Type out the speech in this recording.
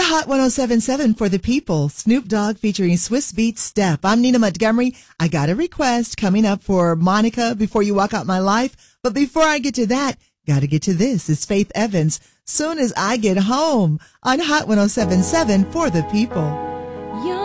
Hot 1077 for the people, Snoop Dogg featuring Swiss Beats Step. I'm Nina Montgomery. I got a request coming up for Monica, Before You Walk Out My Life. But before I get to that, got to get to this. It's Faith Evans, Soon as I Get Home on Hot 1077 for the people.